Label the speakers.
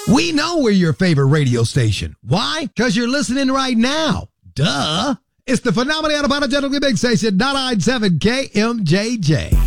Speaker 1: We know we're your favorite radio station. Why? Because you're listening right now. Duh. It's the Phenomenal Unapologetically Big Station, 997 KMJJ.